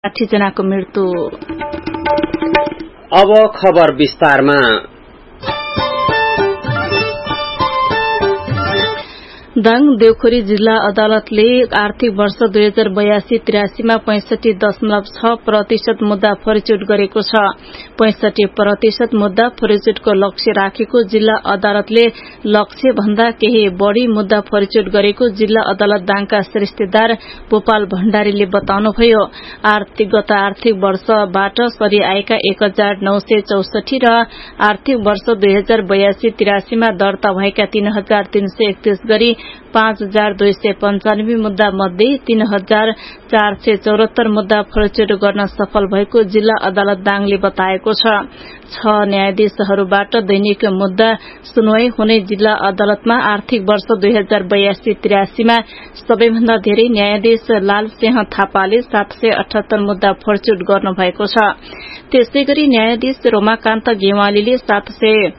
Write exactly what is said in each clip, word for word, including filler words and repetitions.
साठी जनाको मृत्यु। अब खबर विस्तारमा। दाङ देवखोरी जिल्ला अदालतले आर्थिक वर्ष दुई हजार बयासी त्रियासीमा पैंसठी दशमलव छ प्रतिशत मुद्दा फरिचुट गरेको छ। पैंसठी प्रतिशत मुद्दा फरिचुटको लक्ष्य राखेको जिल्ला अदालतले लक्ष्य भन्दा केही बढ़ी मुद्दा फरिचुट गरेको जिल्ला अदालत दाङका श्रेष्ठदार गोपाल भण्डारीले बताउनुभयो। आर्थिक गत आर्थिक वर्षबाट सरी आएका एक हजार नौ सय चौसठी र आर्थिक वर्ष दुई हजार बयासी त्रियासीमा दर्ता भएका तीन हजार तीन सय एकतीस गरी पाँच हजार दुई सय पञ्चानब्बे मुद्दा मध्ये तीन हजार चार सय चौरात्तर मुद्दा फरिचुट गर्न सफल भएको जिल्ला अदालत दाङले बताएको छ। छ न्यायाधीशहरूबाट दैनिक मुद्दा सुनवाई हुने जिल्ला अदालतमा आर्थिक वर्ष दुई हजार बयासी त्रियासीमा सबैभन्दा धेरै न्यायाधीश लालसिंह थापाले सात सय अठहत्तर मुद्दा फरिचुट गर्नुभएको छ। त्यसै गरी न्यायाधीश रोमाकान्त गेवालीले सात सय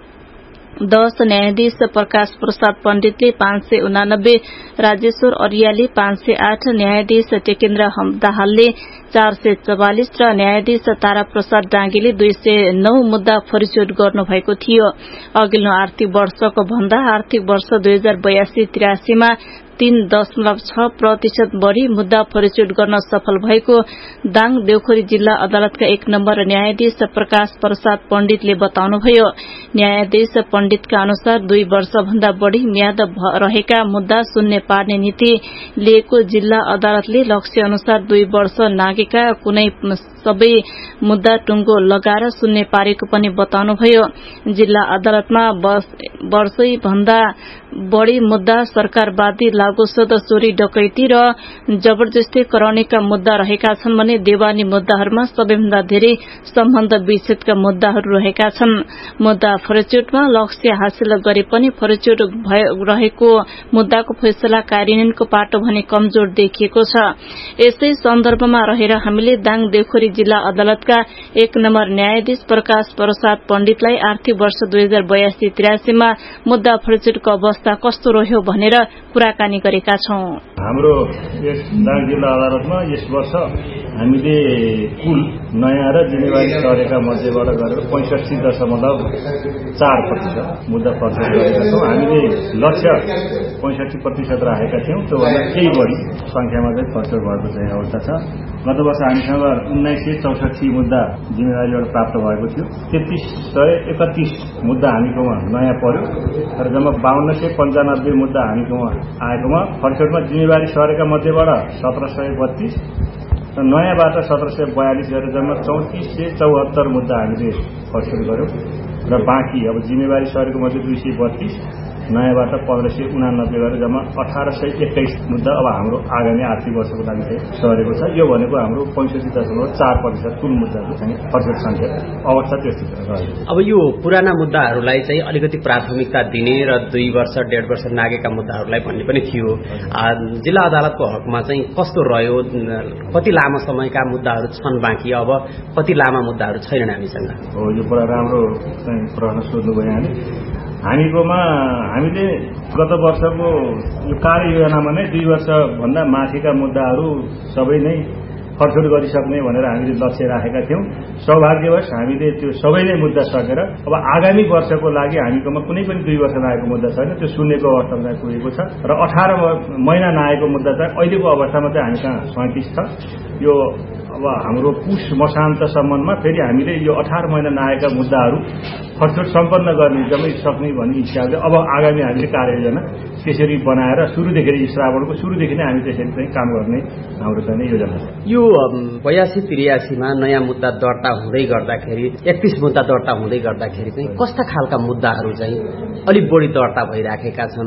दस, न्यायाधीश प्रकाश प्रसाद पण्डितले पाँच सय उनानब्बे, राजेश्वर अरियाले पाँच सय आठ, न्यायाधीश टेकेन्द्र दाहालले चार सय चौवालिस र न्यायाधीश तारा प्रसाद डाँगीले दुई सय नौ मुद्दा फरिचुट गर्नुभएको थियो। अघिल्लो आर्थिक वर्षको भन्दा आर्थिक वर्ष दुई हजार बयासी त्रियासीमा तीन दशमलव छ प्रतिशत बढ़ी मुद्दा फरिचुट गर्न सफल भएको दाङ देवखोरी जिल्ला अदालतका एक नम्बर न्यायाधीश प्रकाश प्रसाद पण्डितले बताउनुभयो। न्यायाधीश पण्डितका अनुसार दुई वर्ष भन्दा बढ़ी म्याद रहेका मुद्दा शून्य पार्ने नीति लिएको जिल्ला अदालतले लक्ष्य अनुसार दुई वर्ष नागेका कुनै सबै मुद्दा टुङ्गो लगाएर शून्य पारेको पनि बताउनुभयो। जिल्ला अदालतमा वर्षै भन्दा बढ़ी मुद्दा सरकारवादी लागुशोध, चोरी डकैती र जबरजस्ती कराउनेका मुद्दा रहेका छन् भने देवानी मुद्दाहरूमा सबैभन्दा धेरै सम्बन्ध विच्छेदका मुद्दाहरू रहेका छन्। मुद्दा फरिचुटमा लक्ष्य हासिल गरे पनि फरिचुट रहेको मुद्दाको फैसला कार्यान्वयनको पाटो भने कमजोर देखिएको छ। यसै सन्दर्भमा रहेर हामीले दाङ देवखोरी जिल्ला अदालतका एक नम्बर न्यायाधीश प्रकाश प्रसाद पण्डितलाई आर्थिक वर्ष दुई हजार बयासी त्रियासीमा मुद्दा फरिचुटको अवस्था कस्तो रह्यो भनेर कुराकानी गरेका छौं। हाम्रो यस दाङ जिल्ला अदालतमा यस वर्ष हामीले कुल नयाँ र जिम्मेवारी सरेका मध्येबाट गरेर पैंसठी दशमलव चार प्रतिशत मुद्दा फरिचुट गरेका छौं। हामीले लक्ष्य पैंसठी प्रतिशत राखेका थियौं, त्योभन्दा केही बढ़ी संख्यामा चाहिँ फरिचुट भएको चाहिँ अवस्था छ। गत वर्ष हामीसँग उन्नाइस सय चौसठी मुद्दा जिम्मेवारीबाट प्राप्त भएको थियो। तेत्तीस सय एकतीस मुद्दा हामीकोमा नयाँ पर्यो र जम्मा बाहन्न सय पञ्चानब्बे मुद्दा हामीकोमा आएकोमा फरिचुटमा जिम्मेवारी सरेका मध्येबाट सत्र सय बत्तीस र नयाँबाट सत्र सय बयालिस गरेर जम्मा चौतिस सय चौहत्तर मुद्दा हामीले फरिचुट गर्यौं र बाँकी अब जिम्मेवारी सरेको मध्ये दुई सय बत्तीस, नयाँबाट पन्ध्र सय उनानब्बे गरेर जम्मा अठार सय एक्काइस मुद्दा अब हाम्रो आगामी आर्थिक वर्षको लागि चाहिँ सरेको छ। यो भनेको हाम्रो पैंसठी दशमलव चार प्रतिशत कुल मुद्दाको चाहिँ फरिचुट संख्या अवस्था त्यस्तो रहेको। अब यो पुराना मुद्दाहरूलाई चाहिँ अलिकति प्राथमिकता दिने र दुई वर्ष डेढ वर्ष नागेका मुद्दाहरूलाई भन्ने पनि थियो। जिल्ला अदालतको हकमा चाहिँ कस्तो रह्यो? कति लामो समयका मुद्दाहरू छन् बाँकी, अब कति लामा मुद्दाहरू छैनन् हामीसँग? हो, यो पुरा राम्रो चाहिँ प्रश्न सोध्नुभयो यहाँले। हामीकोमा हामीले गत वर्षको यो कार्ययोजनामा नै दुई वर्ष भन्दा माथिका मुद्दाहरू सबै नै फरिचुट गरिसक्ने भनेर हामीले लक्ष्य राखेका थियौं। सौभाग्यवश हामीले त्यो सबै नै मुद्दा सकेर अब आगामी वर्षको लागि हामीकोमा कुनै पनि दुई वर्ष नआएको मुद्दा छैन, त्यो शून्यको अवस्थामा चाहिँ पुगेको छ र अठार महिना नआएको मुद्दा चाहिँ अहिलेको अवस्थामा चाहिँ हामीसँग सैंतिस छ। यो अब हाम्रो पुष मसान्तसम्ममा फेरि हामीले यो अठार महिना नआएका मुद्दाहरू फरिचुट सम्पन्न गर्ने जम्मै सक्ने भन्ने हिसाबले अब आगामी हामीले कार्ययोजना त्यसरी बनाएर सुरुदेखि श्रावणको सुरुदेखि नै हामी त्यसरी चाहिँ काम गर्ने हाम्रो चाहिँ योजना छ। यो बयासी त्रियासीमा नयाँ मुद्दा दर्ता हुँदै गर्दाखेरि एकतीस मुद्दा दर्ता हुँदै गर्दाखेरि चाहिँ कस्ता खालका मुद्दाहरू चाहिँ अलिक बढी दर्ता भइराखेका छन्?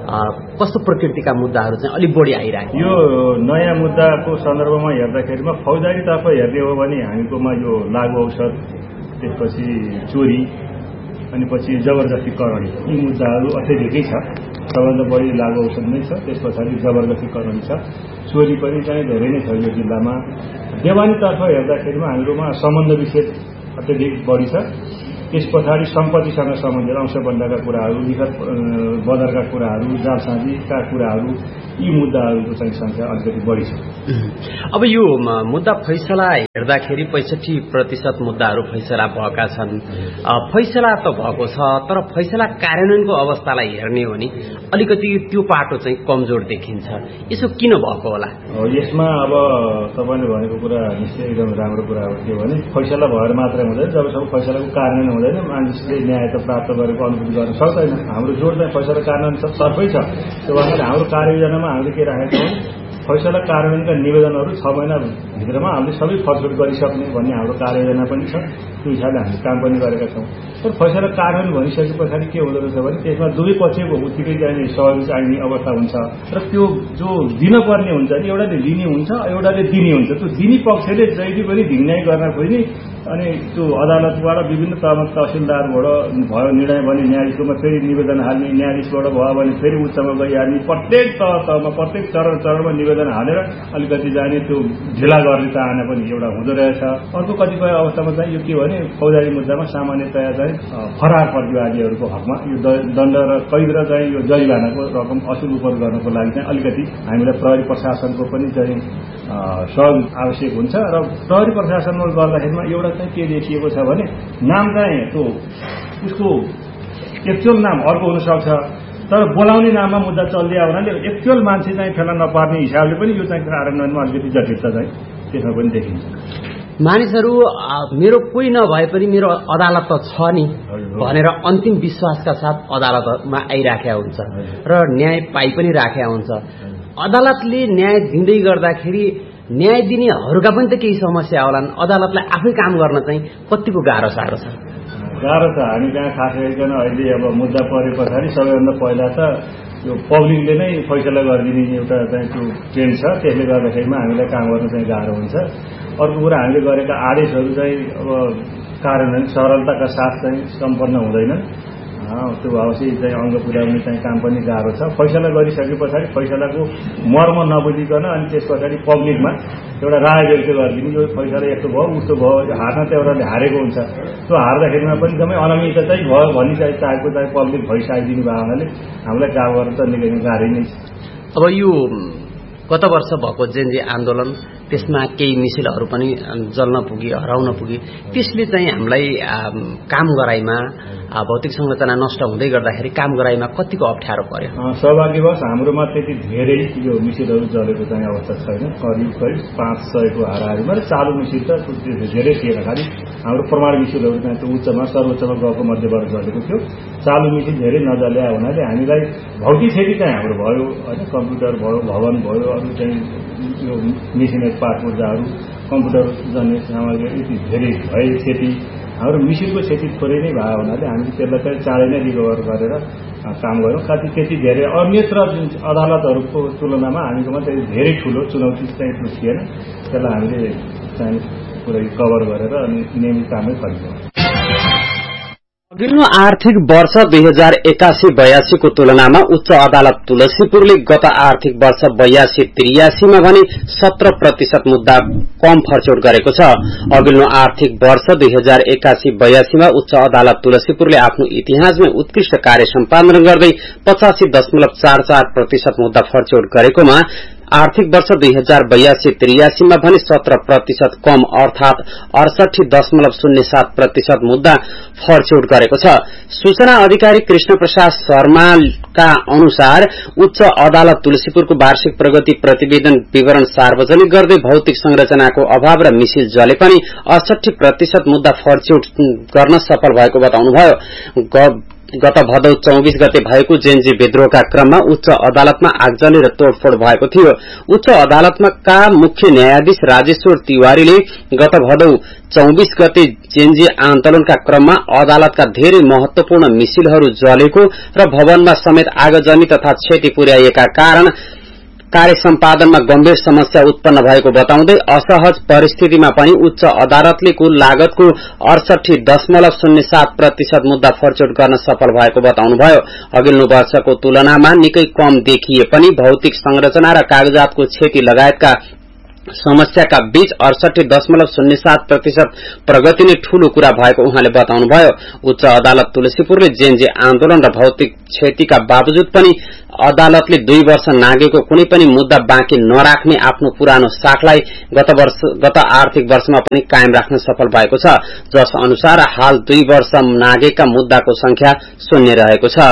कस्तो प्रकृतिका मुद्दाहरू चाहिँ अलिक बढी आइरहेको? यो नयाँ मुद्दाको सन्दर्भमा हेर्दाखेरिमा फौजदारीतर्फ हेर्ने हो भने हामीकोमा यो लागु औषध, त्यसपछि चोरी, अनि पछि जबरजस्ती करणी, यी मुद्दाहरू अत्याधिकै छ। सबभन्दा बढी लागु औषध नै छ, त्यस पछाडि जबरजस्ती करणी छ, चोरी पनि चाहिँ धेरै नै छ यो जिल्लामा। देवानीतर्फ हेर्दाखेरिमा हामीहरूमा सम्बन्ध विच्छेद अत्याधिक बढी छ। त्यस पछाडि सम्पत्तिसँग सम्बन्धित अंशबन्धका कुराहरू, निकट बजारका कुराहरू, जालसाजीका कुराहरू, यी मुद्दाहरूको चाहिँ संख्या अलिकति बढी छ। अब यो मुद्दा फैसला हेर्दाखेरि पैंसठी प्रतिशत मुद्दाहरू फैसला भएका छन्। फैसला त भएको छ, तर फैसला कार्यान्वयनको अवस्थालाई हेर्ने हो भने अलिकति त्यो पाटो चाहिँ कमजोर देखिन्छ। यसो किन भएको होला? यसमा अब तपाईँले भनेको कुरा निश्चय एकदम राम्रो कुरा हो के भने फैसला भएर मात्रै हुँदैन, जबसम्म फैसलाको कार्यान्वयन हुँदैन मानिसले न्याय त प्राप्त गरेको अनुभूति गर्न सक्दैन। हाम्रो जोड चाहिँ फैसला कार्यान्वयन तर्फै छ। त्यो भन्नाले हाम्रो कार्ययोजनामा हामीले के राखेका छौँ, फैसला कार्यान्वयनका निवेदनहरू छ महिनाभित्रमा हामीले सबै फर्स्टफुट गरिसक्ने भन्ने हाम्रो कार्ययोजना पनि छ। त्यो हिसाबले हामीले काम पनि गरेका छौँ। तर फैसला कार्यान्वयन भइसके पछाडि के हुँदो रहेछ भने त्यसमा दुवै पक्षको उत्तिकै चाहिने सहयोग चाहिने अवस्था हुन्छ र त्यो जो दिनपर्ने हुन्छ नि, एउटाले लिने हुन्छ, एउटाले दिने हुन्छ। त्यो दिने पक्षले जहिले पनि ढिङ्गाइ गर्न खोज्ने अनि त्यो अदालतबाट विभिन्न तहसिलदारबाट भयो निर्णय भने न्यायाधीशमा फेरि निवेदन हाल्ने, न्यायाधीशबाट भयो भने फेरि उच्चमा गइहाल्ने, प्रत्येक तह तहमा प्रत्येक चरण चरणमा निवेदन हालेर अलिकति जाने त्यो ढिला गर्ने चाहना पनि एउटा हुँदो रहेछ। अर्को कतिपय अवस्थामा चाहिँ यो के भने फौजदारी मुद्दामा सामान्यतया चाहिँ फरार प्रतिवादीहरूको हकमा यो दण्ड र कैद र चाहिँ यो जरिवानाको रकम असुल उपर गर्नको लागि चाहिँ अलिकति हामीलाई प्रहरी प्रशासनको पनि चाहिँ सहयोग आवश्यक हुन्छ। र प्रहरी प्रशासनमा गर्दाखेरिमा एउटा चाहिँ के देखिएको छ भने नाम चाहिँ त्यो उसको एक्चुअल नाम अर्को हुनसक्छ, तर बोलाउने नाममा मुद्दा चलिदिया हुनाले एक्चुअल मान्छे चाहिँ फेला नपार्ने हिसाबले पनि यो चाहिँ कार्यान्वयनमा अलिकति जटिलता चाहिँ त्यसमा पनि देखिन्छ। मानिसहरू मेरो कोही नभए पनि मेरो अदालत त छ नि भनेर अन्तिम विश्वासका साथ अदालतमा आइराखेका हुन्छ र न्याय पाइ पनि राखेका हुन्छ। अदालतले न्याय दिँदै गर्दाखेरि न्याय दिनेहरूका पनि त केही समस्या होलान्। अदालतलाई आफै काम गर्न चाहिँ कतिको गाह्रो साह्रो छ? गाह्रो छ। हामी कहाँ खास गरिकन अहिले अब मुद्दा परे पछाडि सबैभन्दा पहिला त यो पब्लिकले नै फैसला गरिदिने एउटा चाहिँ त्यो ट्रेन्ड छ। त्यसले गर्दाखेरिमा हामीलाई काम गर्न चाहिँ गाह्रो हुन्छ। अर्को कुरा हामीले गरेका आदेशहरू चाहिँ अब कार्यान्वयन सरलताका साथ चाहिँ सम्पन्न हुँदैन। त्यो अवश्य चाहिँ अङ्ग पुर्याउने चाहिँ काम पनि गाह्रो छ। फैसला गरिसके पछाडि फैसलाको मर्म नबुझिकन अनि त्यस पछाडि पब्लिकमा एउटा राय व्यक्त गरिदिने, यो फैसला यस्तो भयो उस्तो भयो, हार्न त एउटाले हारेको हुन्छ। त्यो हार्दाखेरिमा पनि एकदमै अनियमितता चाहिँ भयो भन्ने चाहिँ टाइपको चाहिँ पब्लिक भइस आइदिनु भएको हुनाले हामीलाई काम गर्न त निकै गाह्रै नै छ। अब यो गत वर्ष भएको जेनजी आन्दोलन त्यसमा केही मिसिलहरू पनि जल्न पुगे, हराउन पुगे, त्यसले चाहिँ हामीलाई काम गराइमा भौतिक संरचना नष्ट हुँदै गर्दाखेरि काम गराइमा कतिको अप्ठ्यारो पर्यो? सौभाग्यवश हाम्रोमा त्यति धेरै यो मिसिलहरू जलेको चाहिँ अवस्था छैन। करिब करिब पाँच सयको हाराहारीमा र चालु मिसिल त धेरै थिएन। खालि हाम्रो प्रमाण मिसिलहरू चाहिँ त्यो उच्चमा सर्वोच्चमा गएको मध्यबाट जलेको थियो। चालु मिसिल धेरै नजल्या हुनाले हामीलाई भौतिक क्षति चाहिँ हाम्रो भयो होइन, कम्प्युटर भयो, भवन भयो, अरू चाहिँ यो मेसिनरी पार्ट ऊर्जाहरू, कम्प्युटर जन्य सामग्री यति धेरै भए क्षति। हाम्रो मिसिनको क्षति थोरै नै भएको हुनाले हामीले त्यसलाई चाहिँ चाँडै नै रिकभर गरेर काम गऱ्यौँ। कति त्यति धेरै अन्यत्र जुन अदालतहरूको तुलनामा हामीकोमा चाहिँ धेरै ठुलो चुनौती चाहिँ थिएन। त्यसलाई हामीले चाहिँ पुरै कभर गरेर अनि नियमित कामै गरिदियौँ। अघिल्लो आर्थिक वर्ष दुई हजार एकासी बयासी को तुलनामा उच्च अदालत तुलसीपुरले गत आर्थिक वर्ष बयासी त्रियासीमा भने सत्र प्रतिशत मुद्दा कम फर्चौट गरेको छ। अघिल्लो आर्थिक वर्ष दुई हजार एकासी बयासीमा उच्च अदालत तुलसीपुरले आफ्नो इतिहासमै उत्कृष्ट कार्य सम्पादन गर्दै पचासी दशमलव चार चार प्रतिशत मुद्दा फर्चौट गरेकोमा आर्थिक वर्ष दुई हजार बयासी त्रियासीमा भने सत्र प्रतिशत कम अर्थात अडसठी दशमलव शून्य सात प्रतिशत मुद्दा फर्चौट गरेको छ। सूचना अधिकारी कृष्ण प्रसाद शर्माका अनुसार उच्च अदालत तुलसीपुरको वार्षिक प्रगति प्रतिवेदन विवरण सार्वजनिक गर्दै भौतिक संरचनाको अभाव र मिसिल जले पनि अडसठी प्रतिशत मुद्दा फर्चौट गर्न सफल भएको बताउनुभयो। गत भदौ चौबीस गते भएको जेनजी विद्रोहका क्रममा उच्च अदालतमा आगजनी र तोडफोड़ भएको थियो। उच्च अदालतमा का मुख्य न्यायाधीश राजेश्वर तिवारीले गत भदौ चौबीस गते जेनजी आन्दोलनका क्रममा अदालतका धेरै महत्वपूर्ण मिसिलहरू जलेको र भवनमा समेत आगजनी तथा क्षति पुर्याइएका कारण कार्य सम्पादनमा गम्भीर समस्या उत्पन्न भएको बताउँदै असहज परिस्थितिमा पनि उच्च अदालतले कुल लागतको अडसठी दशमलव शून्य सात प्रतिशत मुद्दा फर्चौट गर्न सफल भएको बताउनुभयो। अघिल्लो वर्षको तुलनामा निकै कम देखिए पनि भौतिक संरचना र कागजातको क्षति लगायतका समस्याका बीच अडसठी दशमलव शून्य सात प्रतिशत प्रगति नै ठूलो कुरा भएको उहाँले बताउनुभयो। उच्च अदालत तुलसीपुरले जेएनजी आन्दोलन र भौतिक क्षतिका बावजुद पनि अदालतले दुई वर्ष नागेको कुनै पनि मुद्दा बाँकी नराख्ने आफ्नो पुरानो साखलाई गत वर्ष गत आर्थिक वर्षमा पनि कायम राख्न सफल भएको छ, जस अनुसार हाल दुई वर्ष नागेका मुद्दाको संख्या शून्य रहेको छ।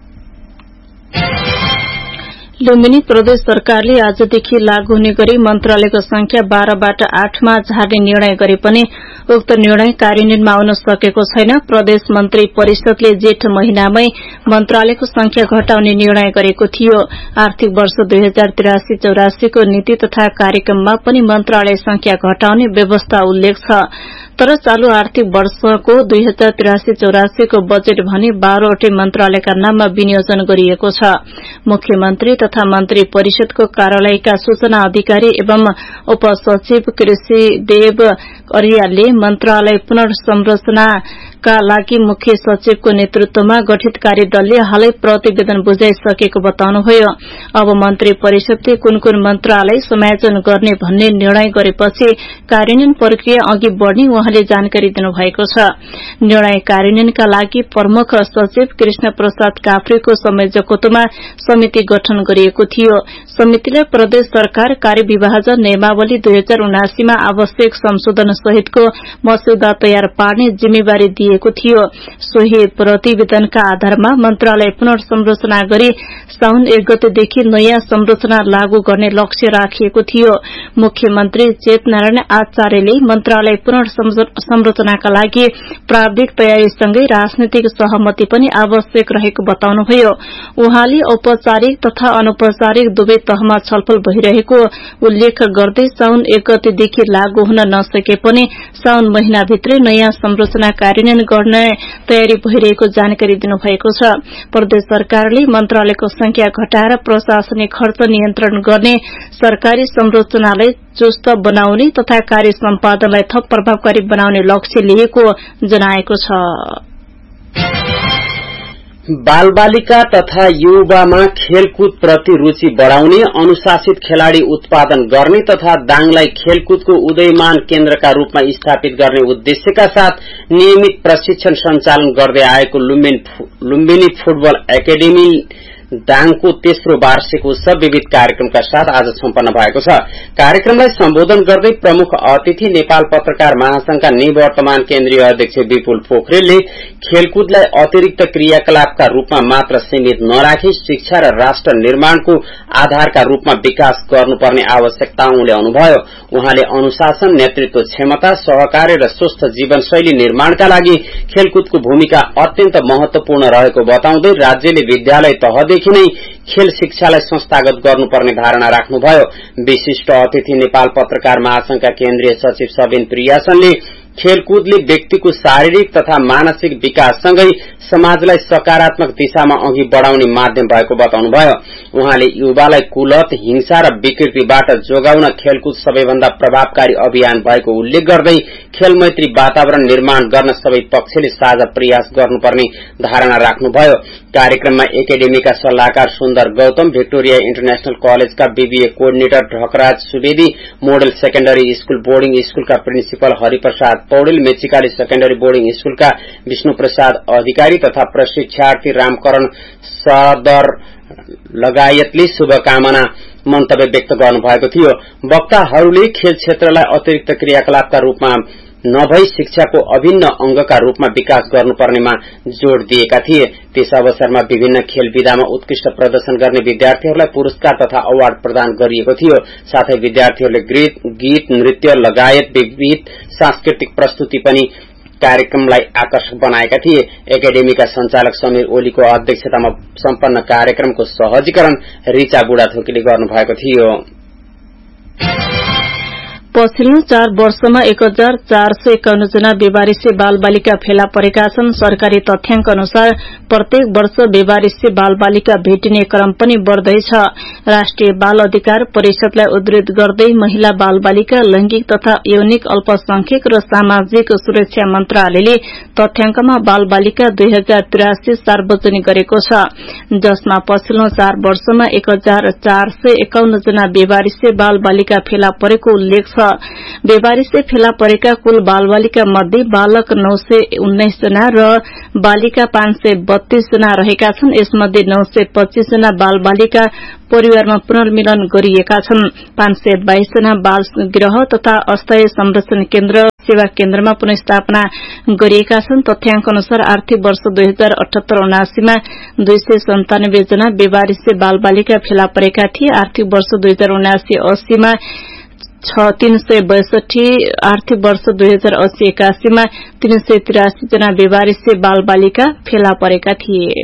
लुम्बिनी प्रदेश सरकारले आजदेखि लागू हुने गरी मन्त्रालयको संख्या बाह्रबाट आठमा झार्ने निर्णय गरे पनि उक्त निर्णय कार्यान्वयनमा आउन सकेको छैन। प्रदेश मन्त्री परिषदले जेठ महिनामै मन्त्रालयको संख्या घटाउने निर्णय गरेको थियो। आर्थिक वर्ष दुई हजार त्रियासी चौरासीको नीति तथा कार्यक्रममा पनि मन्त्रालय संख्या घटाउने व्यवस्था उल्लेख छ, तर चालू आर्थिक वर्षको दुई हजार त्रियासी चौरासीको बजेट भने बाह्रवटै मन्त्रालयका नाममा विनियोजन गरिएको छ। मुख्यमन्त्री तथा मन्त्री परिषदको कार्यालयका सूचना अधिकारी एवं उपसचिव कृषि देव अरियालले मन्त्रालय पुनर्संरचनाका लागि मुख्य सचिवको नेतृत्वमा गठित कार्यदलले हालै प्रतिवेदन बुझाइसकेको बताउनुभयो। अब मन्त्री परिषदले कुन कुन मन्त्रालय समायोजन गर्ने भन्ने निर्णय गरेपछि कार्यान्वयन प्रक्रिया अघि बढ़ने उहाँले जानकारी दिनुभएको छ। निर्णय कार्यान्वयनका लागि प्रमुख सचिव कृष्ण प्रसाद काफ्रेको संयोजकत्वमा समिति गठन गरिएको थियो। समितिले प्रदेश सरकार कार्यविभाजन नियमावली दुई हजार उनासीमा आवश्यक संशोधन सहितको मस्यौदा तयार पार्ने जिम्मेवारी दिएको थियो। सोही प्रतिवेदनका आधारमा मन्त्रालय पुनर्संरचना गरी साउन एक गतेदेखि नयाँ संरचना लागू गर्ने लक्ष्य राखिएको थियो। मुख्यमन्त्री चेतनारायण आचार्यले मन्त्रालय पुनर्संरचनाका लागि प्राविधिक तयारीसँगै राजनीतिक सहमति पनि आवश्यक रहेको बताउनुभयो। उहाँले औपचारिक तथा अनौपचारिक दुवै तहमा छलफल भइरहेको उल्लेख गर्दै साउन एक गतेदेखि लागू हुन नसके पनि साउन महिनाभित्रै नयाँ संरचना कार्यान्वयन गर्ने तयारी भइरहेको जानकारी दिनुभएको छ। प्रदेश सरकारले मन्त्रालयको संख्या घटाएर प्रशासनिक खर्च नियन्त्रण गर्ने, सरकारी संरचनालाई चुस्त बनाउने तथा कार्य सम्पादनलाई थप प्रभावकारी बनाउने लक्ष्य लिएको जनाएको छ। बालबालिका तथा युवामा खेलकुद प्रति रुचि बढ़ाउने, अनुशासित खेलाड़ी उत्पादन गर्ने तथा दाङलाई खेलकुदको उदयमान केन्द्रका रूपमा स्थापित गर्ने उद्देश्यका साथ नियमित प्रशिक्षण सञ्चालन गर्दै आएको लुम्बिनी फुटबल एकाडेमी दाङको तेस्रो वार्षिक उत्सव विविध कार्यक्रमका साथ आज सम्पन्न भएको छ। कार्यक्रमलाई सम्बोधन गर्दै प्रमुख अतिथि नेपाल पत्रकार महासंघका निवर्तमान केन्द्रीय अध्यक्ष विपुल पोखरेलले खेलकुदलाई अतिरिक्त क्रियाकलापका रूपमा मात्र सीमित नराखी शिक्षा र राष्ट्र निर्माणको आधारका रूपमा विकास गर्नुपर्ने आवश्यकता उल्याउनुभयो। उहाँले अनुशासन, नेतृत्व क्षमता, सहकार्य र स्वस्थ जीवनशैली निर्माणका लागि खेलकुदको भूमिका अत्यन्त महत्वपूर्ण रहेको बताउँदै राज्यले विद्यालय तहदेखि नै खेल शिक्षालाई संस्थागत गर्नुपर्ने धारणा राख्नुभयो। विशिष्ट अतिथि नेपाल पत्रकार महासंघका केन्द्रीय सचिव सबिन प्रियासनले खेलकुदले व्यक्तिको शारीरिक तथा मानसिक विकाससँगै समाजलाई सकारात्मक दिशामा अघि बढ़ाउने माध्यम भएको बताउनुभयो। उहाँले युवालाई कुलत, हिंसा र विकृतिबाट जोगाउन खेलकुद सबैभन्दा प्रभावकारी अभियान भएको उल्लेख गर्दै खेल मैत्री वातावरण निर्माण गर्न सबै पक्षले साझा प्रयास गर्नुपर्ने धारणा राख्नुभयो। कार्यक्रममा एकाडेमीका सल्लाहकार सुन्दर गौतम, भिक्टोरिया इन्टरनेशनल कलेजका BBA coordinator ढकराज Subedi, model secondary school boarding स्कूलका principal Hariprasad Paudel, Mechikali secondary boarding स्कूलका विष्णु प्रसाद अधिकारी तथा प्रशिक्षार्थी रामकरण सदर लगायतले शुभकामना मन्तव्य व्यक्त गर्नुभएको थियो। वक्ताहरूले खेल क्षेत्रलाई अतिरिक्त क्रियाकलापका रूपमा नभई शिक्षाको अभिन्न अंगका रूपमा विकास गर्नुपर्नेमा जोड़ दिएका थिए। त्यस अवसरमा विभिन्न खेल विधामा उत्कृष्ट प्रदर्शन गर्ने विद्यार्थीहरूलाई पुरस्कार तथा अवार्ड प्रदान गरिएको थियो। साथै विद्यार्थीहरूले गीत, नृत्य लगायत विविध सांस्कृतिक प्रस्तुति पनि कार्यक्रमलाई आकर्षक बनाएका थिए। एकाडेमीका संचालक समीर ओलीको अध्यक्षतामा सम्पन्न कार्यक्रमको सहजीकरण रिचा बुढाथोकीले गर्नुभएको थियो। पछिल्लो चार वर्षमा एक हजार चार सय एकाउन्न जना बेवारिसे बाल बालिका फेला परेका छन्। सरकारी तथ्याङ्क अनुसार प्रत्येक वर्ष बेवारिसे बाल बालिका भेटिने क्रम पनि बढ़दैछ। राष्ट्रिय बाल अधिकार परिषदलाई उद्धृत गर्दै महिला बाल बालिका लैंगिक तथा यौनिक अल्पसंख्यक र सामाजिक सुरक्षा मन्त्रालयले तथ्याङ्कमा बाल बालिका दुई हजार त्रियासी सार्वजनिक गरेको छ, जसमा पछिल्लो चार वर्षमा एक हजार चार सय एकाउन्न जना बेवारिसे बाल बालिका फेला परेको उल्लेख छ। बेवारिसे फेला परेका कुल बाल बालिका मध्ये बालक नौ सय उन्नाइस जना र बालिका पाँच सय बत्तीस जना रहेका छन्। यसमध्ये नौ सय पच्चीस जना बाल बालिका परिवारमा पुनर्मिलन गरिएका छन्। पाँच सय बाइस जना बाल गृह तथा अस्थायी संरक्षण केन्द्र सेवा केन्द्रमा पुनर्स्थापना गरिएका छन्। तथ्याङ्क अनुसार आर्थिक वर्ष दुई हजार अठहत्तर उनासीमा दुई सय सन्तानब्बे जना बेवारिसे बाल बालिका फेला परेका थिए। आर्थिक वर्ष दुई हजार उनासी अस्सीमा छ तीन सय बैसठी, आर्थिक वर्ष दुई हजार अस्सी एकासीमा तीन सय तिरासी जना बेवारिसे बाल बालिका फेला परेका थिए।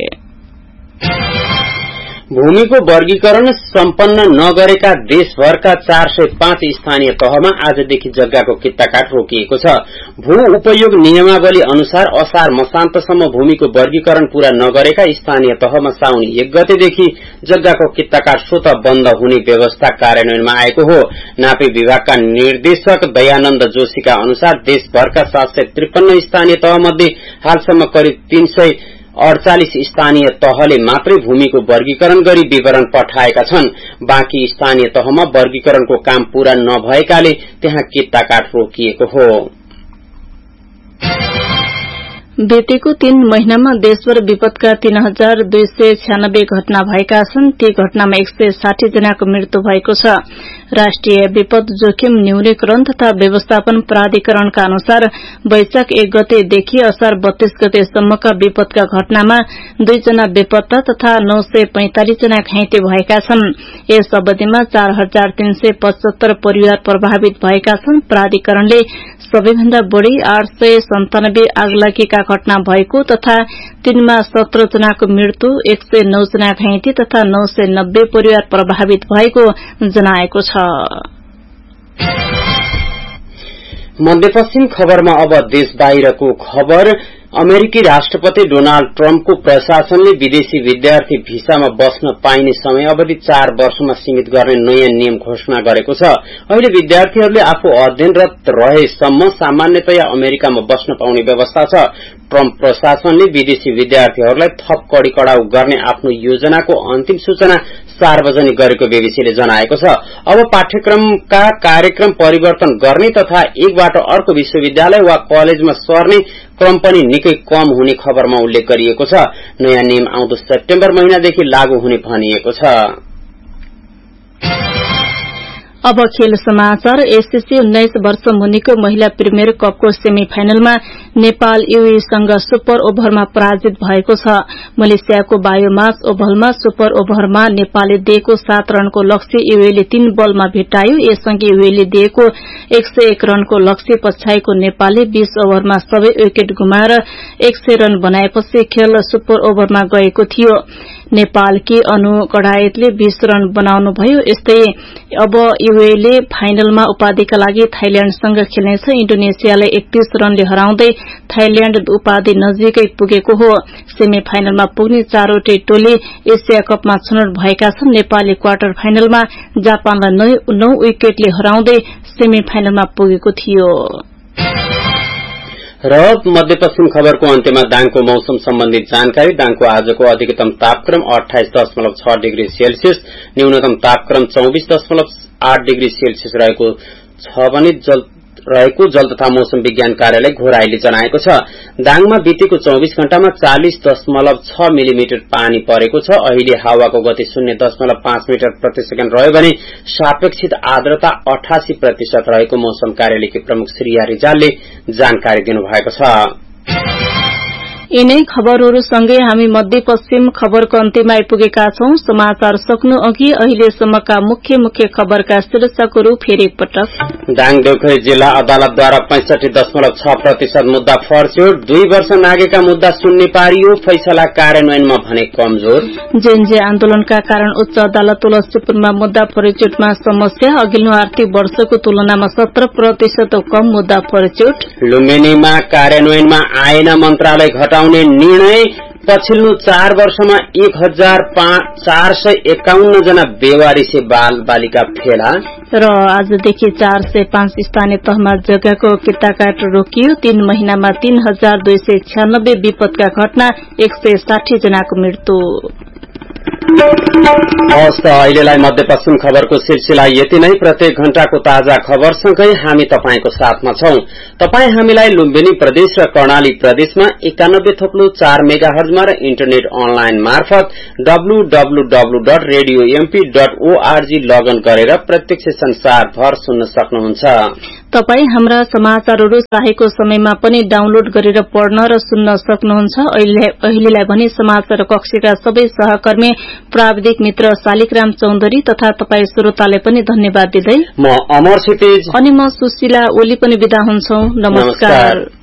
भूमिको वर्गीकरण सम्पन्न नगरेका देशभरका चार सय पाँच स्थानीय तहमा आजदेखि जग्गाको कित्ताकाट रोकिएको छ। भू उपयोग नियमावली अनुसार असार मसान्तसम्म भूमिको वर्गीकरण पूरा नगरेका स्थानीय तहमा साउन एक गतेदेखि जग्गाको कित्ताकाट स्वतः बन्द हुने व्यवस्था कार्यान्वयनमा आएको हो। नापी विभागका निर्देशक दयानन्द जोशीका अनुसार देशभरका सात सय त्रिपन्न स्थानीय तह मध्ये हालसम्म करिब तीन सय अड़चालिस स्थानीय तहले मात्रै भूमिको वर्गीकरण गरी विवरण पठाएका छन्। बाँकी स्थानीय तहमा वर्गीकरणको काम पूरा नभएकाले त्यहाँ कित्ताकाट रोकिएको हो। बितेको तीन महिनामा देशभर विपदका तीन हजार दुई सय छ्यानब्बे घटना भएका छन्। ती घटनामा एक सय साठी जनाको मृत्यु भएको छ। राष्ट्रिय विपद जोखिम न्यूनीकरण तथा व्यवस्थापन प्राधिकरणका अनुसार वैशाख एक गतेदेखि असार बत्तीस गतेसम्मका विपदका घटनामा दुईजना बेपत्ता तथा नौ सय पैंतालिस जना घाइते भएका छन्। यस अवधिमा चार हजार तीन सय पचहत्तर परिवार प्रभावित भएका छन्। प्राधिकरणले सबैभन्दा बढ़ी आठ सय सन्तानब्बे आगलागीका घटना भएको तथा तीनमा सत्र जनाको मृत्यु, एक सय नौ जना घाइते तथा नौ सय नब्बे परिवार प्रभावित भएको जनाएको छ। मध्यपश्चिम खबरमा अब देश बाहिरको खबर। अमेरिकी राष्ट्रपति डोनाल्ड ट्रम्पको प्रशासनले विदेशी विद्यार्थी भिसामा बस्न पाइने समय अवधि चार वर्षमा सीमित गर्ने नयाँ नियम घोषणा गरेको छ। अहिले विद्यार्थीहरूले आफू अध्ययनरत रहेसम्म सामान्यतया अमेरिकामा बस्न पाउने व्यवस्था छ। ट्रम्प प्रशासनले विदेशी विद्यार्थीहरूलाई थप कडी कडाउ गर्ने आफ्नो योजनाको अन्तिम सूचना सार्वजनिक गरेको बीबीसीले जनाएको छ। अब पाठ्यक्रमका कार्यक्रम परिवर्तन गर्ने तथा एकबाट अर्को विश्वविद्यालय वा कलेजमा सर्ने क्रम पनि निकै कम हुने खबरमा उल्लेख गरिएको छ। नयाँ नियम आउँदो सेप्टेम्बर महिनादेखि लागू हुने भनिएको छ। अब खेल समाचार। एससीसी उन्नाइस वर्ष मुनिको महिला प्रिमियर कपको सेमी फाइनलमा नेपाल यूएईसँग सुपर ओभरमा पराजित भएको छ। मलेसियाको बायोमास ओभलमा सुपर ओभरमा नेपालले दिएको सात रनको लक्ष्य यूएईले तीन बलमा भेट्टायो। यससँगै यूएईले दिएको एक सय एक रनको लक्ष्य पछ्याएको नेपालले बीस ओभरमा सबै विकेट गुमाएर एक सय रन बनाएपछि खेल सुपर ओभरमा गएको थियो। नेपालकी अनु कडायतले बीस रन बनाउनुभयो। यस्तै अब यूएईले फाइनलमा उपाधिका लागि थाइल्याण्डसँग खेल्नेछ। इन्डोनेसियालाई एकतीस रनले हराउँदै थाइल्याण्ड उपाधि नजिकै पुगेको हो। सेमी फाइनलमा पुग्ने चारवटै टोली एसिया कपमा छनौट भएका छन्। नेपालले क्वार्टर फाइनलमा जापानलाई नौ विकेटले हराउँदै सेमी फाइनलमा पुगेको थियो। र मध्यपश्चिम खबरको अन्त्यमा दाङको मौसम सम्बन्धी जानकारी। दाङको आजको अधिकतम तापक्रम अठाइस दशमलव छ डिग्री सेल्सियस, न्यूनतम तापक्रम चौबिस दशमलव आठ डिग्री सेल्सियस रहेको छ भने जल रहेको जल तथा मौसम विज्ञान कार्यालय घोराईले जनाएको छ। दाङमा बितेको चौबिस घण्टामा चालिस दशमलव छ मिलिमिटर पानी परेको छ। अहिले हावाको गति शून्य दशमलव पाँच मिटर प्रति सेकेण्ड रह्यो भने सापेक्षित आर्द्रता अठासी प्रतिशत रहेको मौसम कार्यालयकी प्रमुख श्रिया रिजालले जानकारी दिनुभएको छ। यिनै खबरहरूसँगै हामी मध्यपश्चिम खबरको अन्त्यमा आइपुगेका छौं। समाचार सक्नु अघि अहिलेसम्मका मुख्य मुख्य खबरका शीर्षकहरू फेरि एकपटक। दाङ देउखुरी जिल्ला अदालतद्वारा पैंसठी दशमलव छ प्रतिशत मुद्दा फर्च्यो। दुई वर्ष नागेका मुद्दा सुन्ने पारियो, फैसला कार्यान्वयनमा भने कमजोर। जेएनजे आन्दोलनका कारण उच्च अदालत तुलसीपुरमा मुद्दा फरिचुटमा समस्या, अघिल्लो आर्थिक वर्षको तुलनामा सत्र प्रतिशत कम मुद्दा फरिचुट। लुम्बिनीमा कार्यान्वयनमा आएन मन्त्रालय घटाउने निर्णय, पछिल्लो चार वर्षमा एक हजार चार सय एकाउन्न जना बेवारिसे बाल बालिका फेला। र आजदेखि चार सय पाँच स्थानीय तहमा जग्गाको किताकाट रोकियो। तीन महिनामा तीन हजार दुई सय छ्यानब्बे विपदका घटना, एक सय साठी जनाको मृत्यु। हवस् त अहिलेलाई मध्यपश्चिम खबरको सिलसिला यति नै। प्रत्येक घण्टाको ताजा खबरसँगै हामी तपाईंको साथमा छौं। तपाई हामीलाई लुम्बिनी प्रदेश र कर्णाली प्रदेशमा एकानब्बे थप्लो चार मेगा हर्जमा र इन्टरनेट अनलाइन मार्फत W W W dot radio MP dot ORG लगन गरेर प्रत्यक्ष संसारभर सुन्न सक्नुहुन्छ। तपाई हाम्रा समाचारहरू चाहेको समयमा पनि डाउनलोड गरेर पढ्न र सुन्न सक्नुहुन्छ। अहिलेलाई भने समाचार कक्षका सबै सहकर्मी, प्राविधिक मित्र शालिग्राम चौधरी तथा तपाई श्रोताले पनि धन्यवाद दिँदै म अमर क्षितिज अनि म सुशीला ओली पनि बिदा हुन्छौं। नमस्कार, नमस्कार।